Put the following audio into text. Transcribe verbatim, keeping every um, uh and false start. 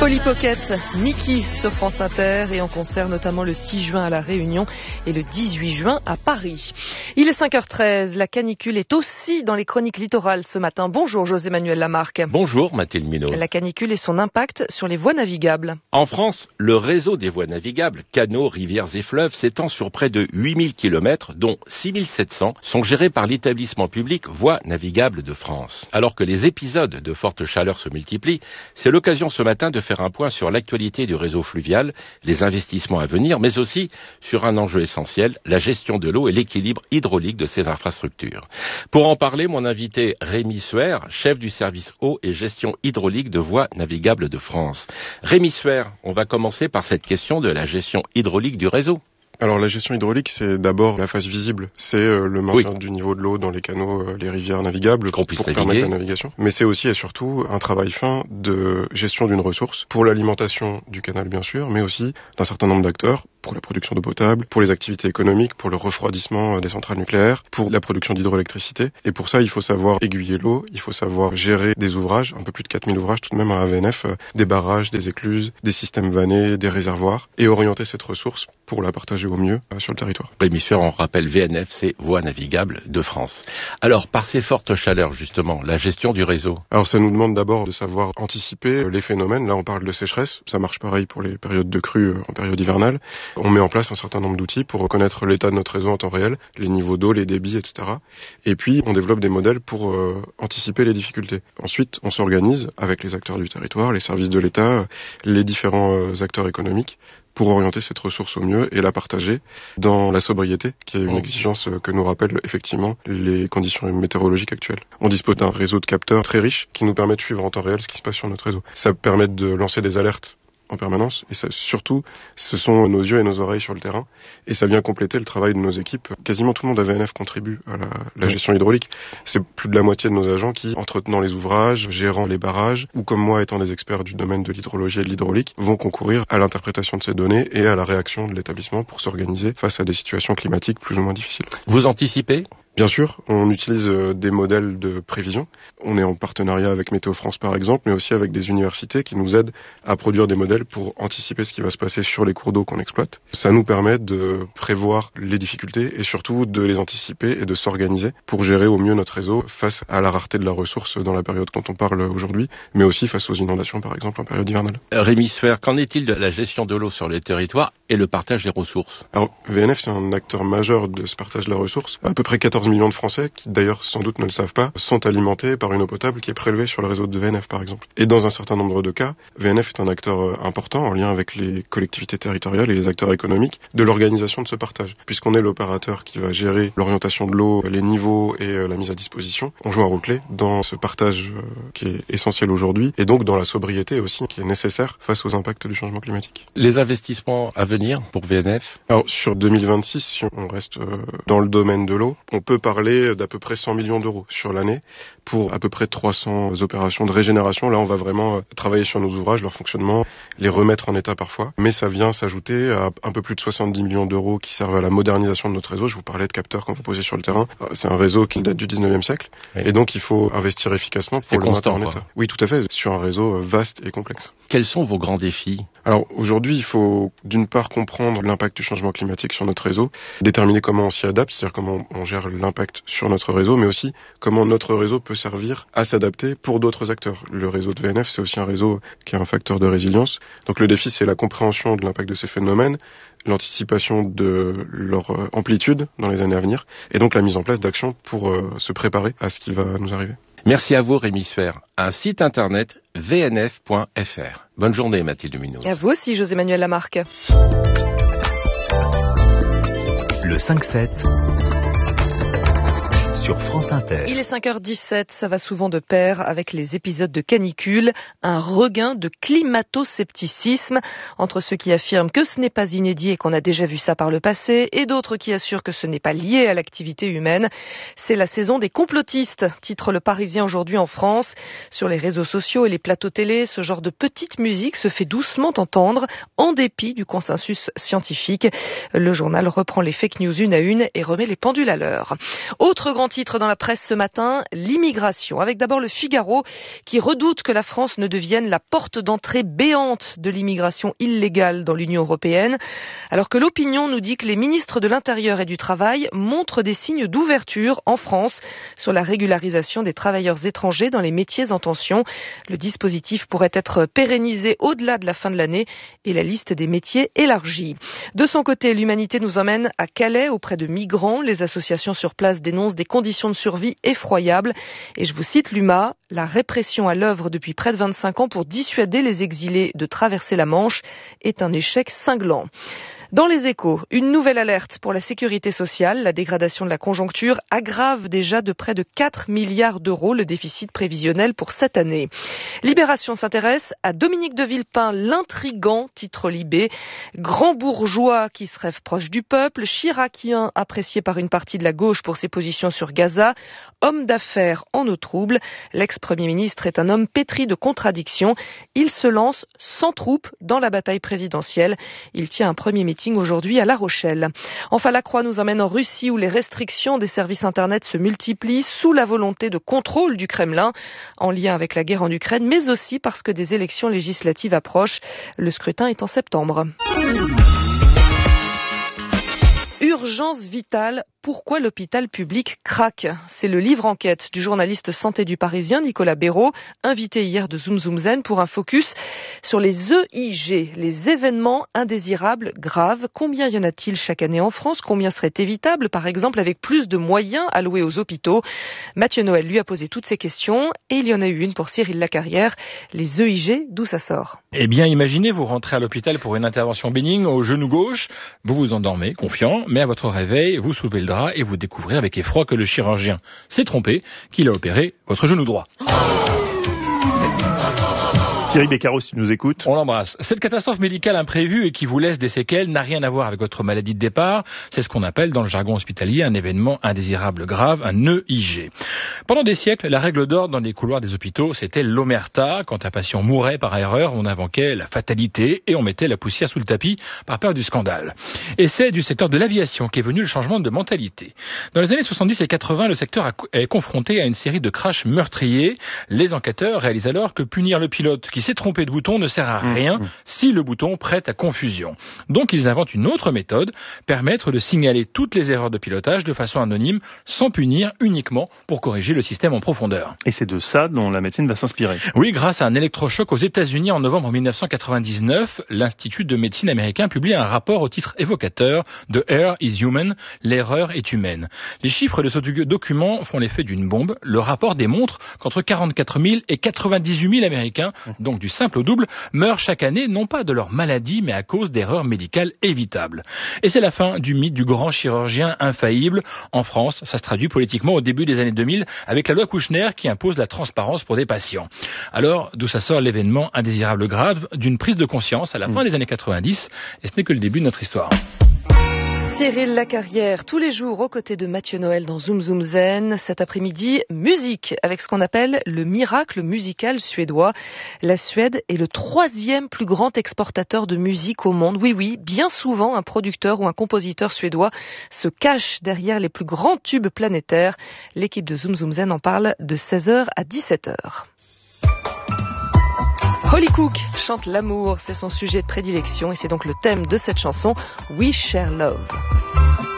Polly Pocket, Niki sur France Inter et en concert notamment le six juin à La Réunion et le dix-huit juin à Paris. Il est cinq heures treize, la canicule est aussi dans les chroniques littorales ce matin. Bonjour José-Manuel Lamarque. Bonjour Mathilde Minot. La canicule et son impact sur les voies navigables. En France, le réseau des voies navigables, canaux, rivières et fleuves s'étend sur près de huit mille kilomètres, dont six mille sept cents sont gérés par l'établissement public Voies navigables de France. Alors que les épisodes de forte chaleur se multiplient, c'est l'occasion ce matin de faire un point sur l'actualité du réseau fluvial, les investissements à venir, mais aussi sur un enjeu essentiel, la gestion de l'eau et l'équilibre hydraulique de ces infrastructures. Pour en parler, mon invité Rémi Suer, chef du service eau et gestion hydraulique de Voies navigables de France. Rémi Suer, on va commencer par cette question de la gestion hydraulique du réseau. Alors la gestion hydraulique, c'est d'abord la phase visible, c'est euh, le maintien oui. du niveau de l'eau dans les canaux, euh, les rivières navigables qu'on puisse pour naviguer. permettre la navigation. Mais c'est aussi et surtout un travail fin de gestion d'une ressource pour l'alimentation du canal bien sûr, mais aussi d'un certain nombre d'acteurs pour la production d'eau potable, pour les activités économiques, pour le refroidissement des centrales nucléaires, pour la production d'hydroélectricité. Et pour ça, il faut savoir aiguiller l'eau, il faut savoir gérer des ouvrages, un peu plus de quatre mille ouvrages tout de même à A V N F, euh, des barrages, des écluses, des systèmes vannés, des réservoirs, et orienter cette ressource pour la partager au mieux euh, sur le territoire. Rémi Suer, on rappelle V N F, c'est Voies navigables de France. Alors, par ces fortes chaleurs, justement, la gestion du réseau. Alors, ça nous demande d'abord de savoir anticiper les phénomènes. Là, on parle de sécheresse. Ça marche pareil pour les périodes de crue en période hivernale. On met en place un certain nombre d'outils pour reconnaître l'état de notre réseau en temps réel, les niveaux d'eau, les débits, et cetera. Et puis, on développe des modèles pour euh, anticiper les difficultés. Ensuite, on s'organise avec les acteurs du territoire, les services de l'État, les différents euh, acteurs économiques, pour orienter cette ressource au mieux et la partager dans la sobriété, qui est une exigence que nous rappellent effectivement les conditions météorologiques actuelles. On dispose d'un réseau de capteurs très riche qui nous permet de suivre en temps réel ce qui se passe sur notre réseau. Ça permet de lancer des alertes en permanence, et ça, surtout, ce sont nos yeux et nos oreilles sur le terrain, et ça vient compléter le travail de nos équipes. Quasiment tout le monde à V N F contribue à la, la gestion hydraulique. C'est plus de la moitié de nos agents qui, entretenant les ouvrages, gérant les barrages, ou comme moi étant des experts du domaine de l'hydrologie et de l'hydraulique, vont concourir à l'interprétation de ces données et à la réaction de l'établissement pour s'organiser face à des situations climatiques plus ou moins difficiles. Vous anticipez ? Bien sûr, on utilise des modèles de prévision. On est en partenariat avec Météo France par exemple, mais aussi avec des universités qui nous aident à produire des modèles pour anticiper ce qui va se passer sur les cours d'eau qu'on exploite. Ça nous permet de prévoir les difficultés et surtout de les anticiper et de s'organiser pour gérer au mieux notre réseau face à la rareté de la ressource dans la période dont on parle aujourd'hui, mais aussi face aux inondations par exemple en période hivernale. Rémi Suer, qu'en est-il de la gestion de l'eau sur les territoires et le partage des ressources ? Alors V N F c'est un acteur majeur de ce partage de la ressource. À peu près quatorze millions de Français, qui d'ailleurs sans doute ne le savent pas, sont alimentés par une eau potable qui est prélevée sur le réseau de V N F par exemple. Et dans un certain nombre de cas, V N F est un acteur important en lien avec les collectivités territoriales et les acteurs économiques de l'organisation de ce partage. Puisqu'on est l'opérateur qui va gérer l'orientation de l'eau, les niveaux et la mise à disposition, on joue un rôle clé dans ce partage qui est essentiel aujourd'hui et donc dans la sobriété aussi qui est nécessaire face aux impacts du changement climatique. Les investissements à venir pour V N F ? Alors sur deux mille vingt-six, si on reste dans le domaine de l'eau, on peut parler d'à peu près cent millions d'euros sur l'année pour à peu près trois cents opérations de régénération. Là, on va vraiment travailler sur nos ouvrages, leur fonctionnement, les remettre en état parfois. Mais ça vient s'ajouter à un peu plus de soixante-dix millions d'euros qui servent à la modernisation de notre réseau. Je vous parlais de capteurs quand vous posez sur le terrain. C'est un réseau qui date du dix-neuvième siècle. Oui. Et donc, il faut investir efficacement pour le constant, maintenir en état. Oui, tout à fait, sur un réseau vaste et complexe. Quels sont vos grands défis ? Alors, aujourd'hui, il faut d'une part comprendre l'impact du changement climatique sur notre réseau, déterminer comment on s'y adapte, c'est-à-dire comment on gère l'impact sur notre réseau, mais aussi comment notre réseau peut servir à s'adapter pour d'autres acteurs. Le réseau de V N F, c'est aussi un réseau qui est un facteur de résilience. Donc le défi, c'est la compréhension de l'impact de ces phénomènes, l'anticipation de leur amplitude dans les années à venir, et donc la mise en place d'actions pour euh, se préparer à ce qui va nous arriver. Merci à vous, Rémi Suer. Un site internet v n f point f r. Bonne journée, Mathilde Minot. À vous aussi, José-Manuel Lamarque. Le cinq sept sur France Inter. Il est cinq heures dix-sept, ça va souvent de pair avec les épisodes de canicule, un regain de climato-scepticisme entre ceux qui affirment que ce n'est pas inédit et qu'on a déjà vu ça par le passé et d'autres qui assurent que ce n'est pas lié à l'activité humaine. C'est la saison des complotistes, titre Le Parisien aujourd'hui en France. Sur les réseaux sociaux et les plateaux télé, ce genre de petite musique se fait doucement entendre en dépit du consensus scientifique. Le journal reprend les fake news une à une et remet les pendules à l'heure. Autre grand titre dans la presse ce matin, l'immigration. Avec d'abord le Figaro qui redoute que la France ne devienne la porte d'entrée béante de l'immigration illégale dans l'Union européenne. Alors que l'opinion nous dit que les ministres de l'Intérieur et du Travail montrent des signes d'ouverture en France sur la régularisation des travailleurs étrangers dans les métiers en tension. Le dispositif pourrait être pérennisé au-delà de la fin de l'année et la liste des métiers élargie. De son côté, l'Humanité nous emmène à Calais auprès de migrants. Les associations sur place dénoncent des conditions de survie effroyables. Et je vous cite l'U M A, la répression à l'œuvre depuis près de vingt-cinq ans pour dissuader les exilés de traverser la Manche est un échec cinglant. Dans les Échos, une nouvelle alerte pour la sécurité sociale. La dégradation de la conjoncture aggrave déjà de près de quatre milliards d'euros le déficit prévisionnel pour cette année. Libération s'intéresse à Dominique de Villepin, l'intrigant, titre Libé. Grand bourgeois qui se rêve proche du peuple, chiracien apprécié par une partie de la gauche pour ses positions sur Gaza, homme d'affaires en eau trouble. L'ex-premier ministre est un homme pétri de contradictions. Il se lance sans troupes dans la bataille présidentielle. Il tient un premier meeting aujourd'hui à La Rochelle. Enfin, La Croix nous emmène en Russie où les restrictions des services Internet se multiplient sous la volonté de contrôle du Kremlin en lien avec la guerre en Ukraine, mais aussi parce que des élections législatives approchent. Le scrutin est en septembre. Urgence vitale, pourquoi l'hôpital public craque? C'est le livre enquête du journaliste santé du Parisien Nicolas Béraud, invité hier de Zoom Zoom Zen pour un focus sur les E I G, les événements indésirables graves. Combien y en a-t-il chaque année en France? Combien seraient évitables, par exemple, avec plus de moyens alloués aux hôpitaux? Mathieu Noël lui a posé toutes ces questions et il y en a eu une pour Cyril Lacarrière. Les E I G, d'où ça sort? Eh bien, imaginez, vous rentrez à l'hôpital pour une intervention bénigne au genou gauche, vous vous endormez, confiant, mais à votre réveil, vous soulevez le drap et vous découvrez avec effroi que le chirurgien s'est trompé, qu'il a opéré votre genou droit. Thierry Beccaro, si tu nous écoutes. On l'embrasse. Cette catastrophe médicale imprévue et qui vous laisse des séquelles n'a rien à voir avec votre maladie de départ. C'est ce qu'on appelle dans le jargon hospitalier un événement indésirable grave, un E I G. Pendant des siècles, la règle d'or dans les couloirs des hôpitaux, c'était l'omerta. Quand un patient mourait par erreur, on invoquait la fatalité et on mettait la poussière sous le tapis par peur du scandale. Et c'est du secteur de l'aviation qu'est venu le changement de mentalité. Dans les années soixante-dix et quatre-vingts, le secteur est confronté à une série de crashs meurtriers. Les enquêteurs réalisent alors que punir le pilote qui s'est trompé de bouton ne sert à rien mmh. si le bouton prête à confusion. Donc ils inventent une autre méthode, permettre de signaler toutes les erreurs de pilotage de façon anonyme, sans punir, uniquement pour corriger le système en profondeur. Et c'est de ça dont la médecine va s'inspirer. Oui, grâce à un électrochoc aux États-Unis en novembre mille neuf cent quatre-vingt-dix-neuf, l'Institut de médecine américain publie un rapport au titre évocateur de Error is Human, l'erreur est humaine. Les chiffres de ce document font l'effet d'une bombe. Le rapport démontre qu'entre quarante-quatre mille et quatre-vingt-dix-huit mille Américains, donc du simple au double, meurent chaque année non pas de leur maladie mais à cause d'erreurs médicales évitables. Et c'est la fin du mythe du grand chirurgien infaillible. En France, ça se traduit politiquement au début des années deux mille avec la loi Kouchner qui impose la transparence pour des patients. Alors, d'où ça sort l'événement indésirable grave d'une prise de conscience à la fin des années quatre-vingt-dix, et ce n'est que le début de notre histoire. Cyril Lacarrière, tous les jours aux côtés de Mathieu Noël dans Zoom Zoom Zen. Cet après-midi, musique, avec ce qu'on appelle le miracle musical suédois. La Suède est le troisième plus grand exportateur de musique au monde. Oui, oui, bien souvent, un producteur ou un compositeur suédois se cache derrière les plus grands tubes planétaires. L'équipe de Zoom Zoom Zen en parle de seize heures à dix-sept heures. Holly Cook chante l'amour, c'est son sujet de prédilection et c'est donc le thème de cette chanson We Share Love.